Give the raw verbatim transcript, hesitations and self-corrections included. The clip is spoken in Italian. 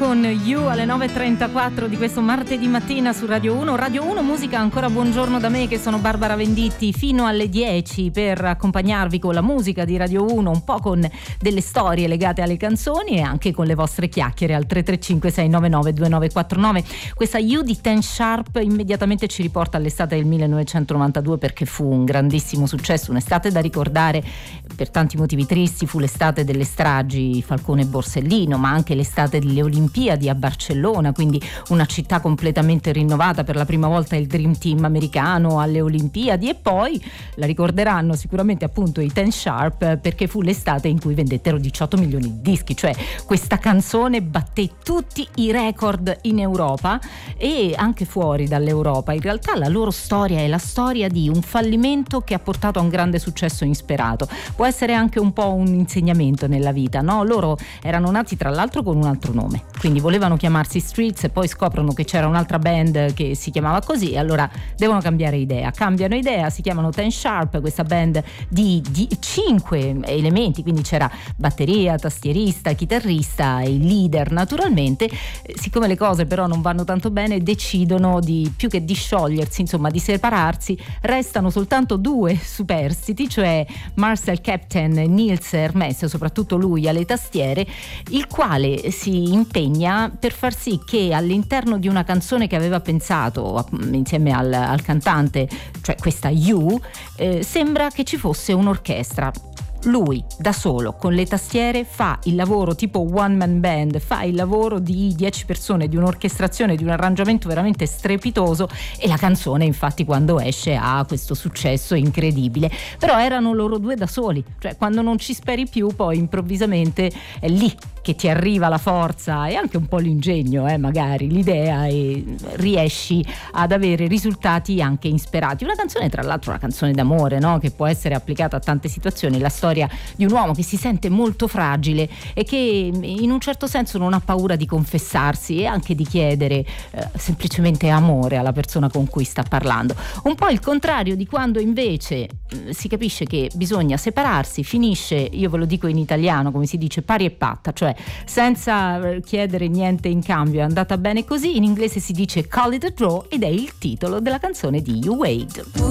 con You alle nove e trentaquattro di questo martedì mattina su Radio uno. Radio uno Musica, ancora buongiorno da me che sono Barbara Venditti fino alle dieci per accompagnarvi con la musica di Radio uno, un po' con delle storie legate alle canzoni e anche con le vostre chiacchiere al tre tre cinque sei nove nove due nove quattro nove. Questa You di Ten Sharp immediatamente ci riporta all'estate del millenovecentonovantadue, perché fu un grandissimo successo, un'estate da ricordare per tanti motivi tristi. Fu l'estate delle stragi Falcone e Borsellino, ma anche l'estate delle Olimpiadi a Barcellona, quindi una città completamente rinnovata, per la prima volta il Dream Team americano alle Olimpiadi. E poi la ricorderanno sicuramente appunto i Ten Sharp, perché fu l'estate in cui vendettero diciotto milioni di dischi, cioè questa canzone batté tutti i record in Europa e anche fuori dall'Europa. In realtà la loro storia è la storia di un fallimento che ha portato a un grande successo insperato. Può essere anche un po' un insegnamento nella vita, no? Loro erano nati tra l'altro con un altro nome, quindi volevano chiamarsi Streets e poi scoprono che c'era un'altra band che si chiamava così e allora devono cambiare idea. Cambiano idea, si chiamano Ten Sharp, questa band di, di cinque elementi, quindi c'era batteria, tastierista, chitarrista e il leader naturalmente. Siccome le cose però non vanno tanto bene, decidono di, più che di sciogliersi, insomma di separarsi. Restano soltanto due superstiti, cioè Marcel Captain e Nils Hermes, soprattutto lui alle tastiere, il quale si impegna per far sì che all'interno di una canzone che aveva pensato insieme al, al cantante, cioè questa You, eh, sembra che ci fosse un'orchestra. Lui da solo con le tastiere fa il lavoro tipo one man band, fa il lavoro di dieci persone, di un'orchestrazione, di un arrangiamento veramente strepitoso, e la canzone infatti quando esce ha questo successo incredibile. Però erano loro due da soli, cioè quando non ci speri più poi improvvisamente è lì che ti arriva la forza e anche un po' l'ingegno, eh, magari l'idea, e riesci ad avere risultati anche insperati. Una canzone, tra l'altro una canzone d'amore, no? Che può essere applicata a tante situazioni, la storia di un uomo che si sente molto fragile e che in un certo senso non ha paura di confessarsi e anche di chiedere eh, semplicemente amore alla persona con cui sta parlando. Un po' il contrario di quando invece eh, si capisce che bisogna separarsi, finisce, io ve lo dico in italiano come si dice, pari e patta, cioè senza chiedere niente in cambio, è andata bene così. In inglese si dice call it a draw ed è il titolo della canzone di You Wade.